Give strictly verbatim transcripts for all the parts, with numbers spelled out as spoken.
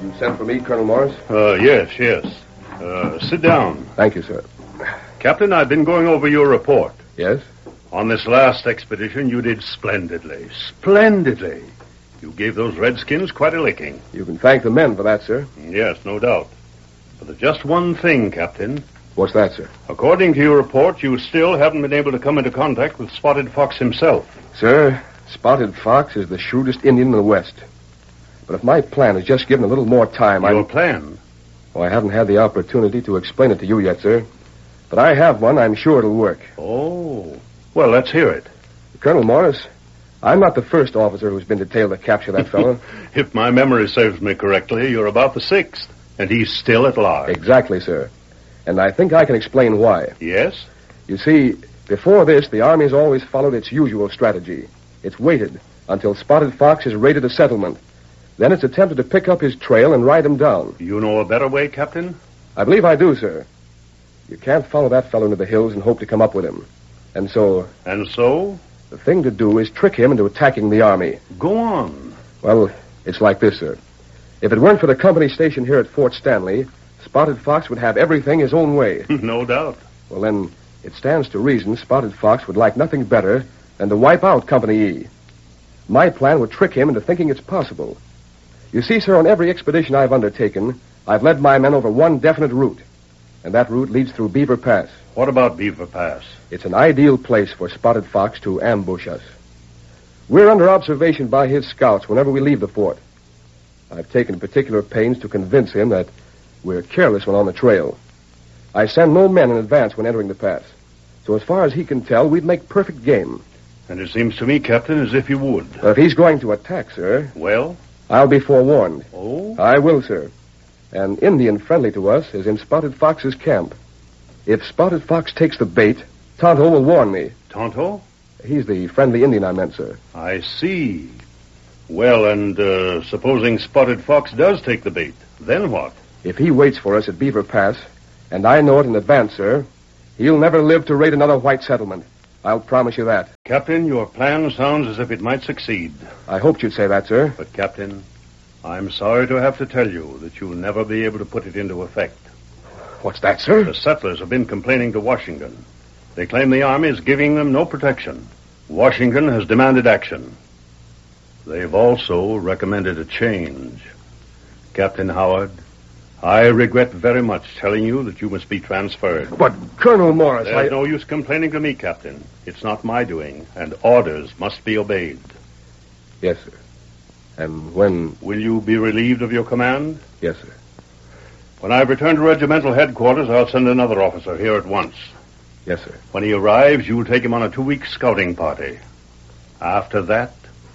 You sent for me, Colonel Morris? Uh, yes, yes. Uh, sit down. Thank you, sir. Captain, I've been going over your report. Yes? On this last expedition, you did splendidly. Splendidly. You gave those redskins quite a licking. You can thank the men for that, sir. Yes, no doubt. But there's just one thing, Captain. What's that, sir? According to your report, you still haven't been able to come into contact with Spotted Fox himself. Sir, Spotted Fox is the shrewdest Indian in the West. But if my plan is just given a little more time, I... Your plan? Oh, I haven't had the opportunity to explain it to you yet, sir. But I have one. I'm sure it'll work. Oh. Well, let's hear it. Colonel Morris, I'm not the first officer who's been detailed to capture that fellow. If my memory serves me correctly, you're about the sixth, and he's still at large. Exactly, sir. And I think I can explain why. Yes? You see, before this, the Army's always followed its usual strategy. It's waited until Spotted Fox has raided a settlement. Then it's attempted to pick up his trail and ride him down. You know a better way, Captain? I believe I do, sir. You can't follow that fellow into the hills and hope to come up with him. And so... And so? The thing to do is trick him into attacking the Army. Go on. Well, it's like this, sir. If it weren't for the company station here at Fort Stanley, Spotted Fox would have everything his own way. No doubt. Well, then, it stands to reason Spotted Fox would like nothing better than to wipe out Company E. My plan would trick him into thinking it's possible. You see, sir, on every expedition I've undertaken, I've led my men over one definite route. And that route leads through Beaver Pass. What about Beaver Pass? It's an ideal place for Spotted Fox to ambush us. We're under observation by his scouts whenever we leave the fort. I've taken particular pains to convince him that we're careless when on the trail. I send no men in advance when entering the pass. So as far as he can tell, we'd make perfect game. And it seems to me, Captain, as if you would. But if he's going to attack, sir... Well? I'll be forewarned. Oh? I will, sir. An Indian friendly to us is in Spotted Fox's camp. If Spotted Fox takes the bait, Tonto will warn me. Tonto? He's the friendly Indian I meant, sir. I see. Well, and uh, supposing Spotted Fox does take the bait, then what? If he waits for us at Beaver Pass, and I know it in advance, sir, he'll never live to raid another white settlement. I'll promise you that. Captain, your plan sounds as if it might succeed. I hoped you'd say that, sir. But, Captain, I'm sorry to have to tell you that you'll never be able to put it into effect. What's that, sir? The settlers have been complaining to Washington. They claim the Army is giving them no protection. Washington has demanded action. They've also recommended a change. Captain Howard, I regret very much telling you that you must be transferred. But, Colonel Morris, There's I... no use complaining to me, Captain. It's not my doing, and orders must be obeyed. Yes, sir. And when... Will you be relieved of your command? Yes, sir. When I return to regimental headquarters, I'll send another officer here at once. Yes, sir. When he arrives, you'll take him on a two-week scouting party. After that,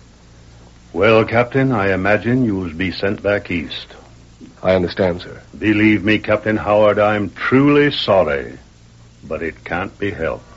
well, Captain, I imagine you'll be sent back east. I understand, sir. Believe me, Captain Howard, I'm truly sorry, but it can't be helped.